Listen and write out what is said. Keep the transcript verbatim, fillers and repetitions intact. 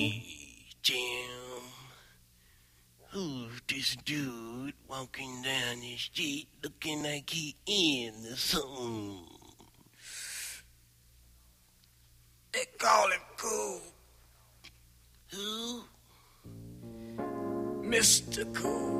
Jim, who's this dude walking down the street looking like he in the sun? They call him Cool. Who? Mister Cool.